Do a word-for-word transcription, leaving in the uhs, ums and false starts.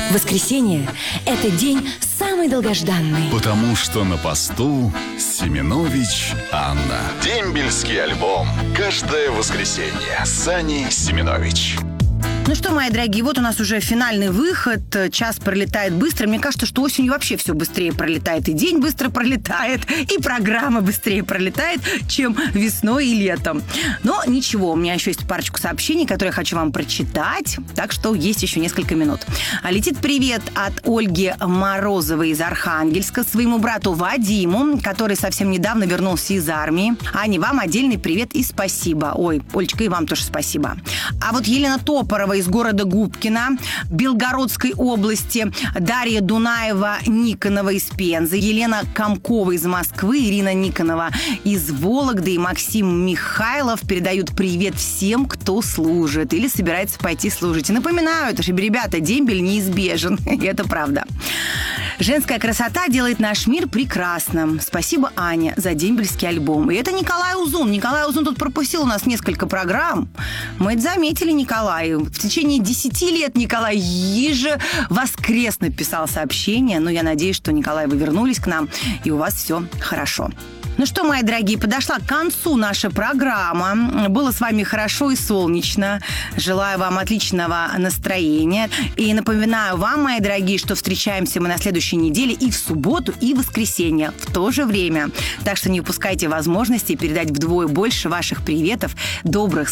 Воскресенье – это день самый долгожданный. Потому что на посту Семенович Анна. Дембельский альбом. Каждое воскресенье. Сани Семенович. Ну что, мои дорогие, вот у нас уже финальный выход. Час пролетает быстро. Мне кажется, что осенью вообще все быстрее пролетает. И день быстро пролетает, и программа быстрее пролетает, чем весной и летом. Но ничего, у меня еще есть парочку сообщений, которые я хочу вам прочитать. Так что есть еще несколько минут. Летит привет от Ольги Морозовой из Архангельска своему брату Вадиму, который совсем недавно вернулся из армии. Ане, вам отдельный привет и спасибо. Ой, Олечка, и вам тоже спасибо. А вот Елена Топорова из города Губкино, Белгородской области, Дарья Дунаева-Никонова из Пензы, Елена Комкова из Москвы, Ирина Никонова из Вологды и Максим Михайлов передают привет всем, кто служит или собирается пойти служить. И напоминаю, что, ребята, дембель неизбежен. И это правда. Женская красота делает наш мир прекрасным. Спасибо, Аня, за дембельский альбом. И это Николай Узун. Николай Узун тут пропустил у нас несколько программ. Мы это заметили, Николай. В течение десяти лет Николай ежевоскресно писал сообщения. Но я надеюсь, что, Николай, вы вернулись к нам, и у вас все хорошо. Ну что, мои дорогие, подошла к концу наша программа. Было с вами хорошо и солнечно. Желаю вам отличного настроения. И напоминаю вам, мои дорогие, что встречаемся мы на следующей неделе и в субботу, и в воскресенье в то же время. Так что не упускайте возможности передать вдвое больше ваших приветов, добрых